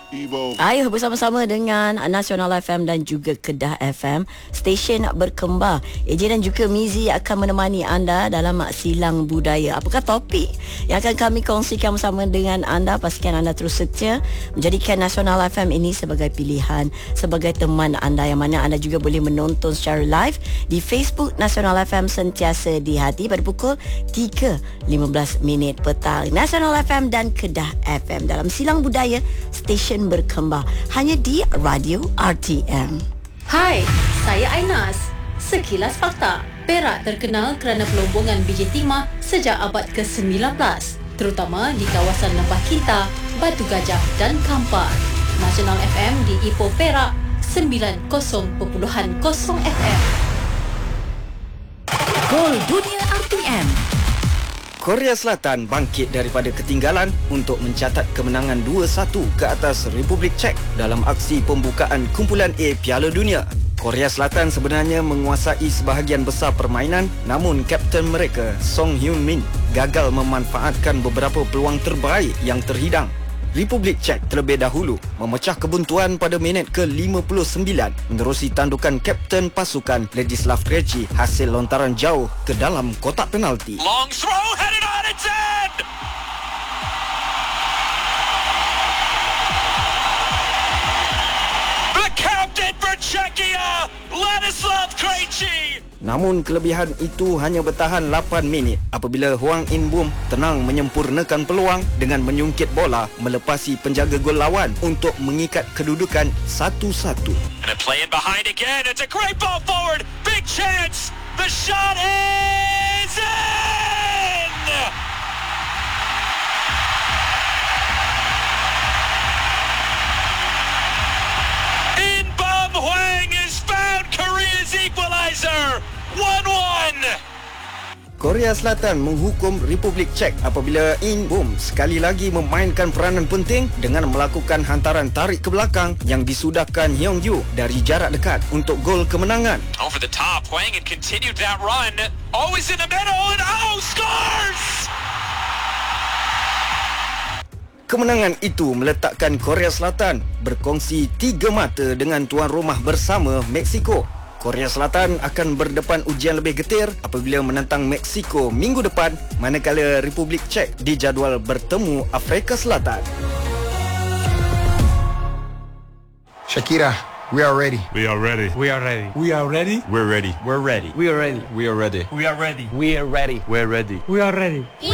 Ibo. Ayo bersama-sama dengan Nasional FM dan juga Kedah FM, stesen berkembar. AJ dan juga Mizi akan menemani anda dalam Silang Budaya. Apakah topik yang akan kami kongsikan bersama dengan anda? Pastikan anda terus setia menjadikan Nasional FM ini sebagai pilihan, sebagai teman anda, yang mana anda juga boleh menonton secara live di Facebook Nasional FM sentiasa di hati pada pukul 3.15 petang. Nasional FM dan Kedah FM dalam Silang Budaya, stesen berkembar hanya di Radio RTM. Hai, saya Ainas. Sekilas fakta. Perak terkenal kerana pelombongan biji timah sejak abad ke-19, terutama di kawasan Lembah Kinta, Batu Gajah dan Kampar. Nasional FM di Ipoh Perak 90.0 FM. Gol Dunia RTM. Korea Selatan bangkit daripada ketinggalan untuk mencatat kemenangan 2-1 ke atas Republik Czech dalam aksi pembukaan kumpulan A Piala Dunia. Korea Selatan sebenarnya menguasai sebahagian besar permainan, namun kapten mereka, Song Hyun-min, gagal memanfaatkan beberapa peluang terbaik yang terhidang. Republik Czech terlebih dahulu memecah kebuntuan pada minit ke-59 menerusi tandukan kapten pasukan Ladislav Krejci hasil lontaran jauh ke dalam kotak penalti. Long throw headed on its end. The captain for Czechia, Ladislav Krejci. Namun kelebihan itu hanya bertahan 8 minit apabila Hwang In-bum tenang menyempurnakan peluang dengan menyungkit bola melepasi penjaga gol lawan untuk mengikat kedudukan 1-1. And a play in behind again. It's a great ball forward. Big chance. The shot is in. In-bum Hwang has found Korea's equalizer. 1-1. Korea Selatan menghukum Republik Czech apabila In-bum sekali lagi memainkan peranan penting dengan melakukan hantaran tarik ke belakang yang disudahkan Hyung-ju dari jarak dekat untuk gol kemenangan. Over the top, Hwang had continued that run. Always in the middle, and scores! Kemenangan itu meletakkan Korea Selatan berkongsi 3 mata dengan tuan rumah bersama Mexico. Korea Selatan akan berdepan ujian lebih getir apabila menentang Mexico minggu depan, manakala Republik Czech dijadual bertemu Afrika Selatan. Shakira, we are ready. We are ready. We are ready. We are ready. We're ready. We're ready. We are ready. We are ready. We are ready. We are ready. We're ready. We're ready. We are ready.